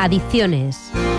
Adicciones.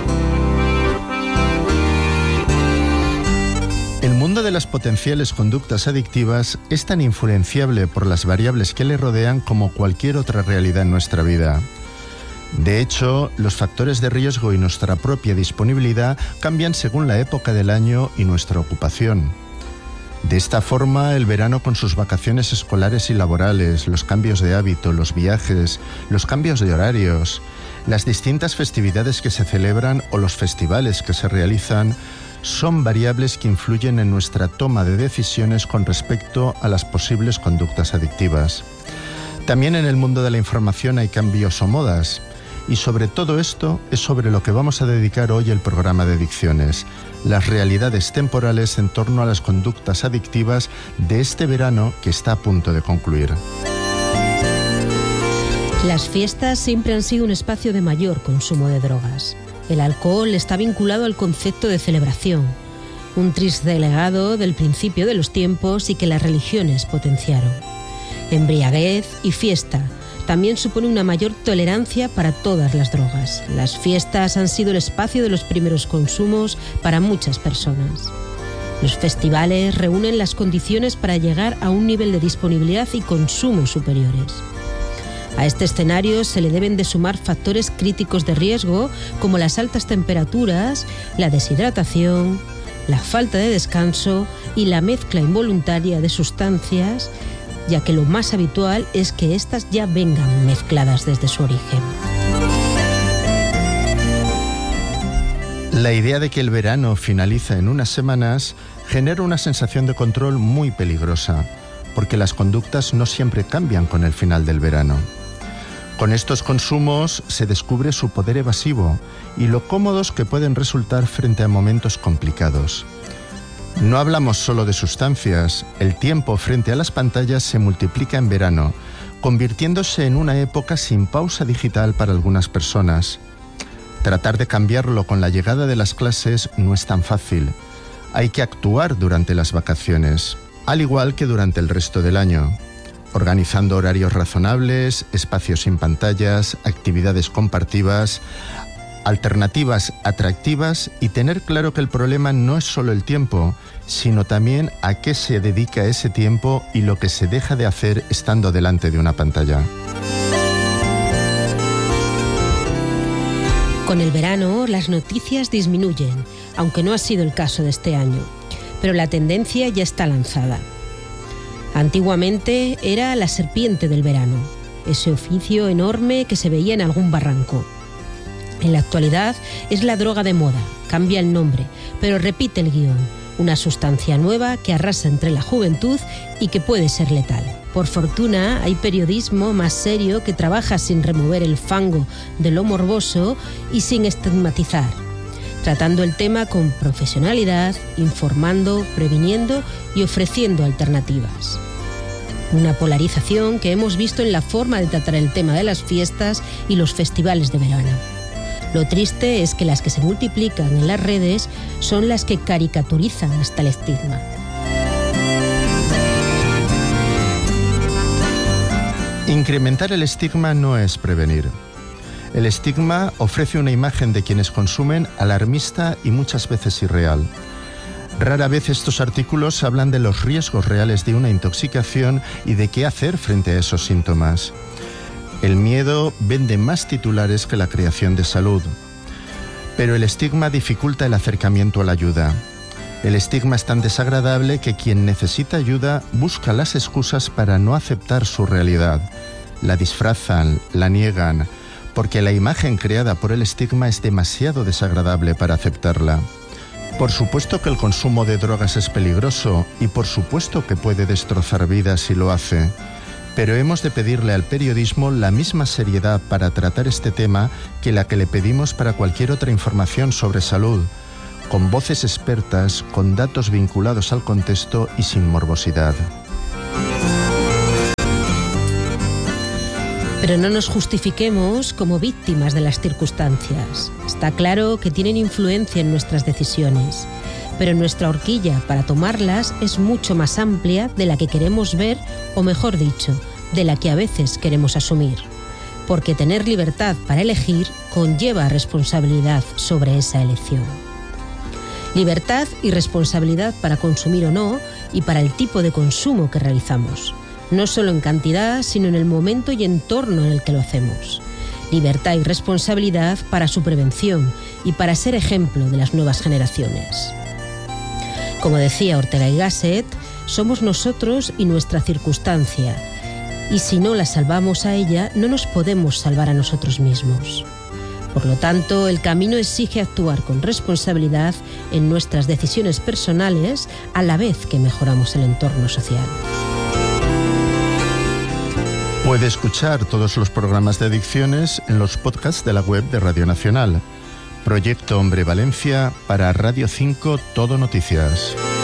El mundo de las potenciales conductas adictivas es tan influenciable por las variables que le rodean como cualquier otra realidad en nuestra vida. De hecho, los factores de riesgo y nuestra propia disponibilidad cambian según la época del año y nuestra ocupación. De esta forma, el verano con sus vacaciones escolares y laborales, los cambios de hábito, los viajes, los cambios de horarios, las distintas festividades que se celebran o los festivales que se realizan, son variables que influyen en nuestra toma de decisiones con respecto a las posibles conductas adictivas. También en el mundo de la información hay cambios o modas. Y sobre todo esto es sobre lo que vamos a dedicar hoy el programa de Adicciones, las realidades temporales en torno a las conductas adictivas de este verano que está a punto de concluir. Las fiestas siempre han sido un espacio de mayor consumo de drogas. El alcohol está vinculado al concepto de celebración, un triste legado del principio de los tiempos y que las religiones potenciaron. Embriaguez y fiesta también supone una mayor tolerancia para todas las drogas. Las fiestas han sido el espacio de los primeros consumos para muchas personas. Los festivales reúnen las condiciones para llegar a un nivel de disponibilidad y consumo superiores. A este escenario se le deben de sumar factores críticos de riesgo como las altas temperaturas, la deshidratación, la falta de descanso y la mezcla involuntaria de sustancias, ya que lo más habitual es que éstas ya vengan mezcladas desde su origen. La idea de que el verano finaliza en unas semanas genera una sensación de control muy peligrosa, porque las conductas no siempre cambian con el final del verano. Con estos consumos se descubre su poder evasivo y lo cómodos que pueden resultar frente a momentos complicados. No hablamos solo de sustancias, el tiempo frente a las pantallas se multiplica en verano, convirtiéndose en una época sin pausa digital para algunas personas. Tratar de cambiarlo con la llegada de las clases no es tan fácil. Hay que actuar durante las vacaciones, al igual que durante el resto del año, organizando horarios razonables, espacios sin pantallas, actividades compartidas, alternativas atractivas y tener claro que el problema no es solo el tiempo, sino también a qué se dedica ese tiempo y lo que se deja de hacer estando delante de una pantalla. Con el verano, las noticias disminuyen, aunque no ha sido el caso de este año, pero la tendencia ya está lanzada. Antiguamente era la serpiente del verano, ese oficio enorme que se veía en algún barranco. En la actualidad es la droga de moda, cambia el nombre, pero repite el guión, una sustancia nueva que arrasa entre la juventud y que puede ser letal. Por fortuna, hay periodismo más serio que trabaja sin remover el fango de lo morboso y sin estigmatizar, tratando el tema con profesionalidad, informando, previniendo y ofreciendo alternativas. Una polarización que hemos visto en la forma de tratar el tema de las fiestas y los festivales de verano. Lo triste es que las que se multiplican en las redes son las que caricaturizan hasta el estigma. Incrementar el estigma no es prevenir. El estigma ofrece una imagen de quienes consumen alarmista y muchas veces irreal. Rara vez estos artículos hablan de los riesgos reales de una intoxicación y de qué hacer frente a esos síntomas. El miedo vende más titulares que la creación de salud. Pero el estigma dificulta el acercamiento a la ayuda. El estigma es tan desagradable que quien necesita ayuda busca las excusas para no aceptar su realidad. La disfrazan, la niegan, porque la imagen creada por el estigma es demasiado desagradable para aceptarla. Por supuesto que el consumo de drogas es peligroso y por supuesto que puede destrozar vidas si lo hace. Pero hemos de pedirle al periodismo la misma seriedad para tratar este tema que la que le pedimos para cualquier otra información sobre salud, con voces expertas, con datos vinculados al contexto y sin morbosidad. Pero no nos justifiquemos como víctimas de las circunstancias. Está claro que tienen influencia en nuestras decisiones, pero nuestra horquilla para tomarlas es mucho más amplia de la que queremos ver, o mejor dicho, de la que a veces queremos asumir. porque tener libertad para elegir conlleva responsabilidad sobre esa elección. Libertad y responsabilidad para consumir o no y para el tipo de consumo que realizamos, no solo en cantidad, sino en el momento y entorno en el que lo hacemos. Libertad y responsabilidad para su prevención y para ser ejemplo de las nuevas generaciones. Como decía Ortega y Gasset, somos nosotros y nuestra circunstancia, y si no la salvamos a ella, no nos podemos salvar a nosotros mismos. Por lo tanto, el camino exige actuar con responsabilidad en nuestras decisiones personales a la vez que mejoramos el entorno social. Puede escuchar todos los programas de Adicciones en los podcasts de la web de Radio Nacional. Proyecto Hombre Valencia para Radio 5 Todo Noticias.